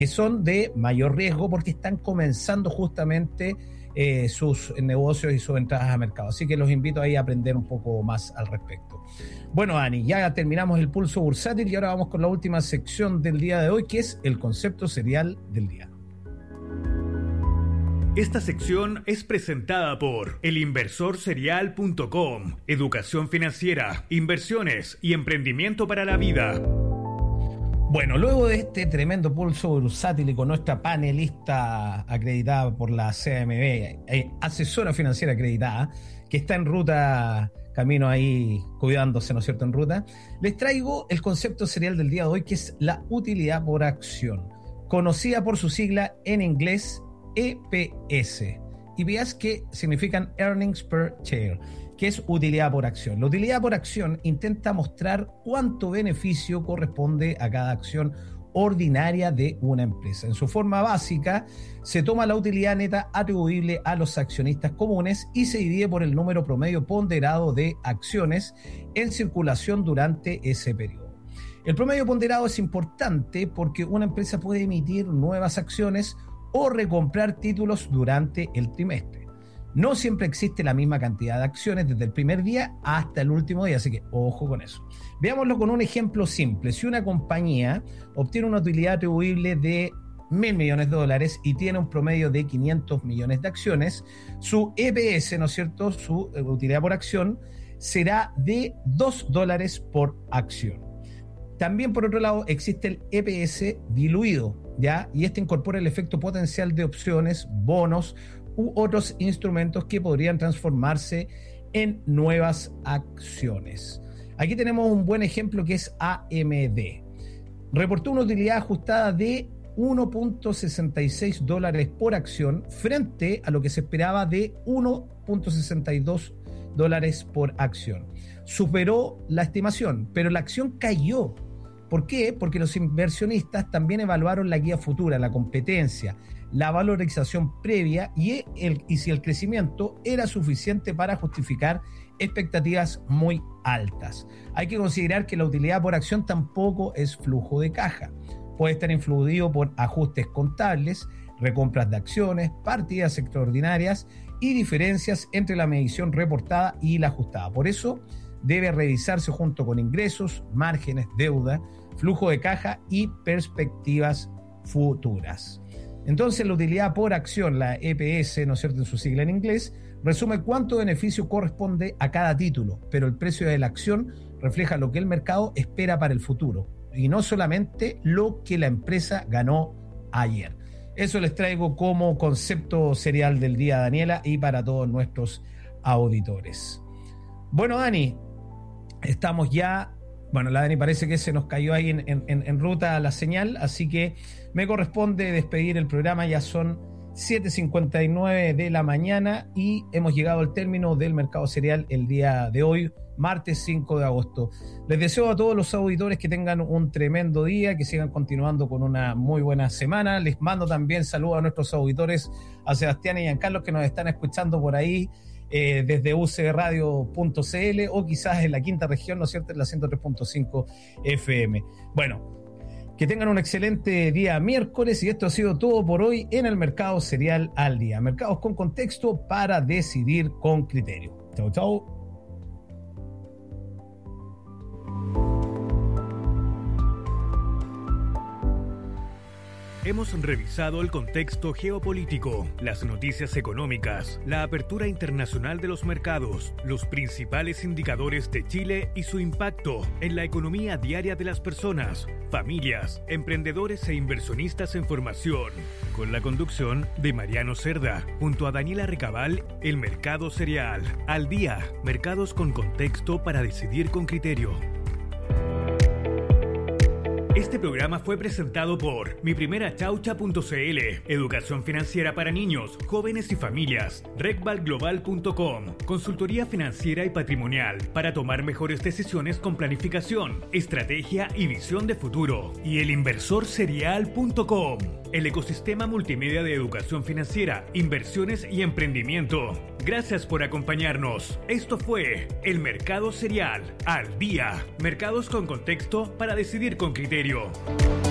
que son de mayor riesgo porque están comenzando justamente sus negocios y sus entradas a mercado. Así que los invito ahí a aprender un poco más al respecto. Bueno, Dani, ya terminamos el pulso bursátil y ahora vamos con la última sección del día de hoy, que es el concepto serial del día. Esta sección es presentada por elinversorserial.com, educación financiera, inversiones y emprendimiento para la vida. Bueno, luego de este tremendo pulso bursátil y con nuestra panelista acreditada por la CMB, asesora financiera acreditada, que está en ruta, camino ahí cuidándose, ¿no es cierto?, en ruta, les traigo el concepto serial del día de hoy, que es la utilidad por acción, conocida por su sigla en inglés EPS. EPS que significan Earnings Per Share, que es utilidad por acción. La utilidad por acción intenta mostrar cuánto beneficio corresponde a cada acción ordinaria de una empresa. En su forma básica, se toma la utilidad neta atribuible a los accionistas comunes y se divide por el número promedio ponderado de acciones en circulación durante ese periodo. El promedio ponderado es importante porque una empresa puede emitir nuevas acciones o recomprar títulos durante el trimestre. No siempre existe la misma cantidad de acciones desde el primer día hasta el último día, así que ojo con eso. Veámoslo con un ejemplo simple. Si una compañía obtiene una utilidad atribuible de $1.000 millones y tiene un promedio de 500 millones de acciones, su EPS, ¿no es cierto?, su utilidad por acción, será de $2 por acción. También, por otro lado, existe el EPS diluido, ¿ya? Y este incorpora el efecto potencial de opciones, bonos u otros instrumentos que podrían transformarse en nuevas acciones. Aquí tenemos un buen ejemplo que es AMD. Reportó una utilidad ajustada de $1.66 por acción frente a lo que se esperaba de $1.62 por acción. Superó la estimación, pero la acción cayó. ¿Por qué? Porque los inversionistas también evaluaron la guía futura, la competencia, la valorización previa y si el crecimiento era suficiente para justificar expectativas muy altas. Hay que considerar que la utilidad por acción tampoco es flujo de caja. Puede estar influido por ajustes contables, recompras de acciones, partidas extraordinarias y diferencias entre la medición reportada y la ajustada. Por eso debe revisarse junto con ingresos, márgenes, deuda, flujo de caja y perspectivas futuras. Entonces, la utilidad por acción, la EPS, ¿no es cierto?, en su sigla en inglés, resume cuánto beneficio corresponde a cada título, pero el precio de la acción refleja lo que el mercado espera para el futuro y no solamente lo que la empresa ganó ayer. Eso les traigo como concepto serial del día, Daniela, y para todos nuestros auditores. Bueno, Dani, estamos ya... Bueno, la Dani parece que se nos cayó ahí en ruta la señal, así que me corresponde despedir el programa. Ya son 7:59 de la mañana y hemos llegado al término del mercado cereal el día de hoy, martes 5 de agosto. Les deseo a todos los auditores que tengan un tremendo día, que sigan continuando con una muy buena semana. Les mando también saludos a nuestros auditores, a Sebastián y Giancarlo, que nos están escuchando por ahí, desde ucradio.cl o quizás en la quinta región, ¿no es cierto?, en la 103.5 FM. Bueno, que tengan un excelente día miércoles y esto ha sido todo por hoy en el Mercado Cereal al Día. Mercados con contexto para decidir con criterio. Chau, chau. Hemos revisado el contexto geopolítico, las noticias económicas, la apertura internacional de los mercados, los principales indicadores de Chile y su impacto en la economía diaria de las personas, familias, emprendedores e inversionistas en formación. Con la conducción de Mariano Cerda, junto a Daniela Recabal, el Mercado Cereal al Día, mercados con contexto para decidir con criterio. Este programa fue presentado por miprimerachaucha.cl, educación financiera para niños, jóvenes y familias, recvalglobal.com, consultoría financiera y patrimonial para tomar mejores decisiones con planificación, estrategia y visión de futuro, y elinversorserial.com, el ecosistema multimedia de educación financiera, inversiones y emprendimiento. Gracias por acompañarnos. Esto fue El Mercado Cereal al Día. Mercados con contexto para decidir con criterio.